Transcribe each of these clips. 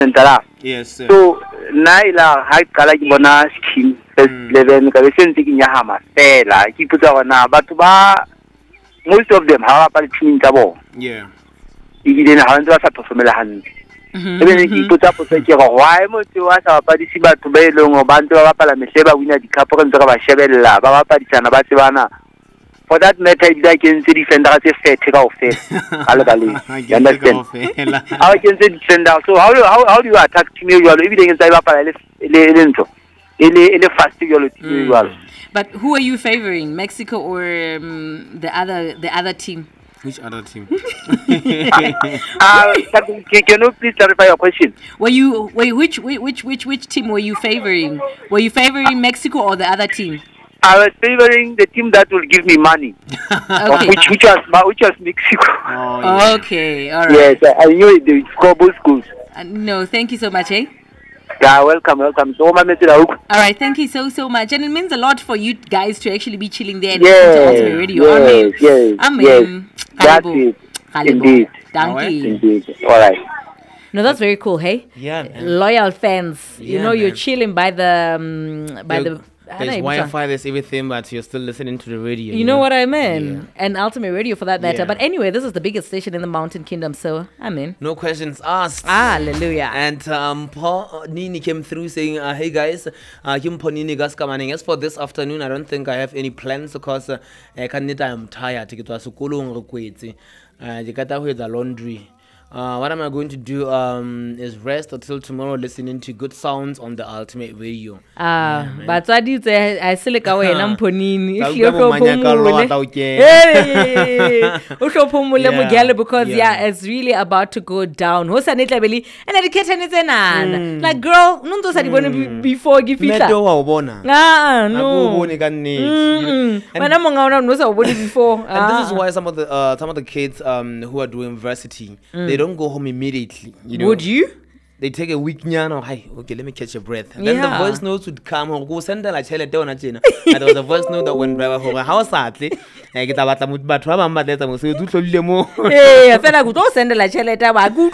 Ntala. Yes, sir. So naila ha qala ke bona scheme first 11 ka be sentse ke nyahama fela ke ipotsa bona batho ba most of them ha ba pa team tsa bona. Yeah. Ile na ha ntse ba sa performela hantle. Ebe ne ke ipotsa potso ke go why motho wa sa ba disi batho ba ileng go ba ntse ba bapala mehle ba wina di cup re ntse ka ba shebella ba bapadisana ba tsebana. For that matter, I can say defender as a set off. You understand? I can say defender. So how do you attack team you are everything inside But who are you favoring, Mexico or the other team? Which other team? Can you please clarify your question? Which team were you favoring? Were you favoring Mexico or the other team? I was favoring the team that will give me money. Okay. which was Mexico. Oh, yeah. Okay, all right. Yes, I knew it. They score both schools. No, thank you so much, eh? Yeah, welcome. So, all right, thank you so much. And it means a lot for you guys to actually be chilling there and yes, listen to Ultimate Radio. Yes. That's it. Indeed. Thank you. Indeed. All right. No, that's very cool, hey? Yeah, man. Loyal fans. Yeah, you know, you're man. chilling by the There's Wi-Fi, there's everything, but you're still listening to the radio. You know what I mean? Yeah. And Ultimate Radio for that matter. Yeah. But anyway, this is the biggest station in the Mountain Kingdom, so I'm in. No questions asked. Hallelujah. And Paul Nini came through saying, hey guys, Nini gas coming. As for this afternoon, I don't think I have any plans because I'm tired. It was the laundry. What am I going to do is rest until tomorrow listening to good sounds on the Ultimate Radio. But I did say I still like away namponini because it's really about to go down. And education is like girl, before give it. And this is why some of the kids who are doing varsity, they don't go home immediately. You know? Would you? They take a week, okay, let me catch your breath. And then the voice notes would come home. Go send her like and there was a voice note that went driver home. How sadly, I get about but Rabamba letter was so do more. Hey, I feel like we don't send like Cheleta, but good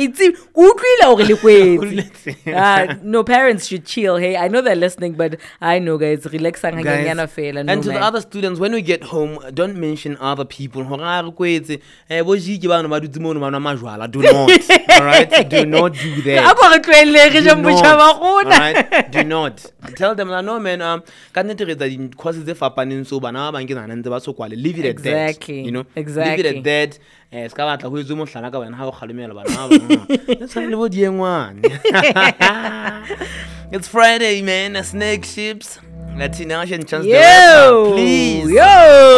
no parents should chill. Hey, I know they're listening, but I know guys, relax and to the other students, when we get home, don't mention other people. Do not. Alright? Do not do that. Alright? Do not. Tell them no man, leave it at that. You know? Exactly. Leave it at that. It's Friday, man. Snake ships. Let's see now. Chance yo, please. Yo.